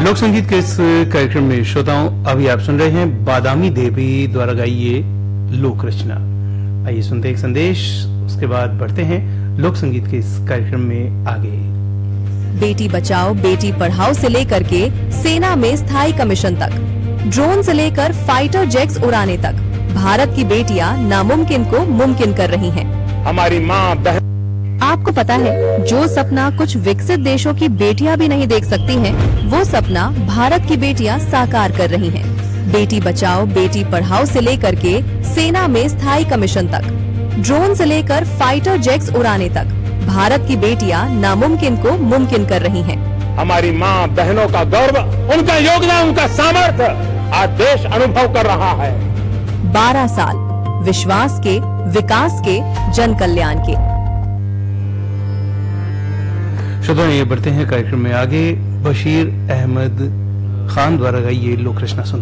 लोक संगीत के इस कार्यक्रम में श्रोताओं अभी आप सुन रहे हैं बादामी देवी द्वारा गाई ये लोक रचना। आइए सुनते एक संदेश, उसके बाद बढ़ते हैं लोक संगीत के इस कार्यक्रम में आगे। बेटी बचाओ बेटी पढ़ाओ से लेकर के सेना में स्थायी कमीशन तक, ड्रोन से लेकर फाइटर जेट्स उड़ाने तक, भारत की बेटियां नामुमकिन को मुमकिन कर रही हैं। हमारी माँ बहन। आपको पता है जो सपना कुछ विकसित देशों की बेटियां भी नहीं देख सकती हैं, वो सपना भारत की बेटियां साकार कर रही हैं। बेटी बचाओ बेटी पढ़ाओ से लेकर के सेना में स्थायी कमीशन तक, ड्रोन से लेकर फाइटर जेट्स उड़ाने तक, भारत की बेटियां नामुमकिन को मुमकिन कर रही हैं। हमारी माँ बहनों का गौरव, उनका योगदान, उनका सामर्थ्य आज देश अनुभव कर रहा है। 12 साल विश्वास के, विकास के, जन कल्याण के। श्रोताओं ये बढ़ते हैं कार्यक्रम में आगे। बशीर अहमद खान द्वारा गाई ये लोक रचना सुन।